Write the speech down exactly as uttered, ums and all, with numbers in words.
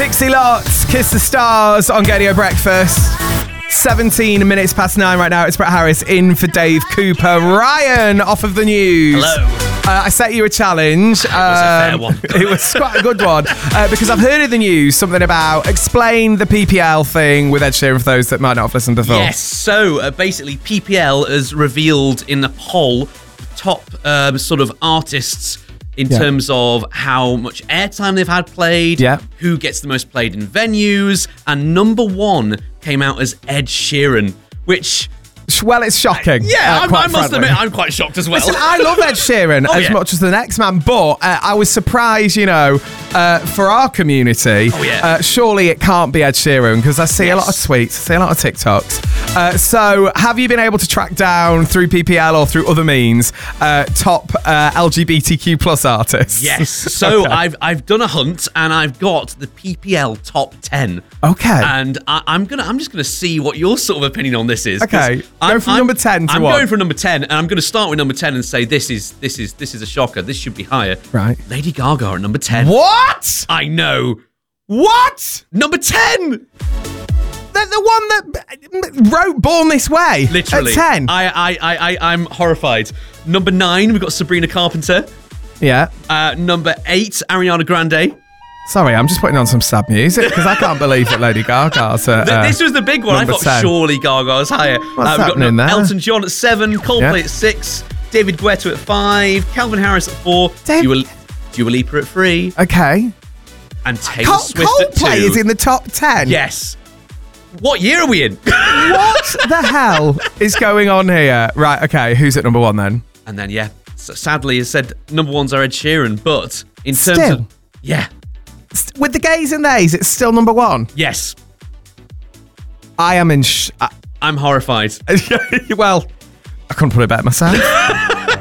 Dixie Lotz, Kiss the Stars on Gadio Breakfast. seventeen minutes past nine right now. It's Brett Harris in for Dave Cooper. Ryan, off of the news. Hello. Uh, I set you a challenge. It was a fair Um, one. It was quite a good one uh, because I've heard in the news something about explain the P P L thing with Ed Sheeran for those that might not have listened before. Yes, so uh, basically P P L has revealed in the poll top um, sort of artists in Yeah. terms of how much airtime they've had played, Yeah. who gets the most played in venues, and number one came out as Ed Sheeran, which... Well, it's shocking. Yeah, uh, I'm, quite I must frankly. admit, I'm quite shocked as well. Listen, I love Ed Sheeran Oh, as yeah. much as the next man, but uh, I was surprised, you know, uh, for our community, Oh, yeah. uh, surely it can't be Ed Sheeran because I see a lot of Yes. tweets, I see a lot of TikToks. Uh, so have you been able to track down through P P L or through other means uh, top uh, L G B T Q plus artists? Yes, so Okay. I've I've done a hunt and I've got the P P L top ten. Okay. And I, I'm gonna I'm just gonna see what your sort of opinion on this is. 'cause Okay, go I'm, from I'm- number ten to I'm what? going for number ten, and I'm gonna start with number ten and say this is this is this is a shocker. This should be higher. Right. Lady Gaga at number ten. What? I know. What? Number ten. The, the one that wrote Born This Way Literally. at ten? I I I I I'm horrified. Number nine, we've got Sabrina Carpenter. Yeah. Uh, number eight, Ariana Grande. Sorry, I'm just putting on some sad music because I can't believe that Lady Gaga's at, Th- uh, this was the big one. I number thought ten. surely Gaga's higher. What's we've got happening there? Elton John at seven, Coldplay Yeah. at six, David Guetta at five, Calvin Harris at four, Dave- Dua, Dua Lipa at three, Okay. and Taylor Col- Swift at two. Coldplay is in the top ten? Yes. What year are we in? What the hell is going on here? Right, okay, who's at number one then? And then yeah, so sadly, as said, number one's are Ed Sheeran, but in terms Still? of yeah, St- With the gays and theys, it's still number one. yes, I am in sh- I- I'm horrified. well, I couldn't put it better myself.